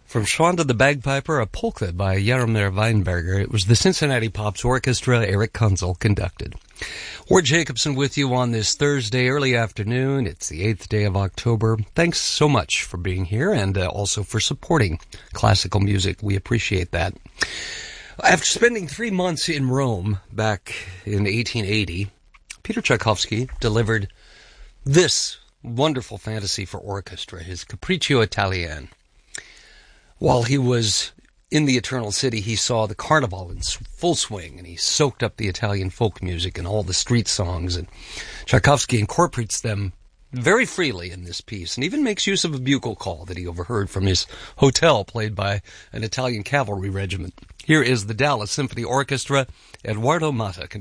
From Schwanda the Bagpiper, a polka by Jaromir Weinberger. It was the Cincinnati Pops Orchestra. Eric Kunzel conducted. Ward Jacobson with you on this Thursday early afternoon. It's the 8th day of October. Thanks so much for being here and also for supporting classical music. We appreciate that. After spending 3 months in Rome back in 1880, Peter Tchaikovsky delivered this wonderful fantasy for orchestra, his Capriccio Italien. While he was in the Eternal City, he saw the Carnival in full swing, and he soaked up the Italian folk music and all the street songs. And Tchaikovsky incorporates them very freely in this piece, and even makes use of a bugle call that he overheard from his hotel, played by an Italian cavalry regiment. Here is the Dallas Symphony Orchestra, Eduardo Mata.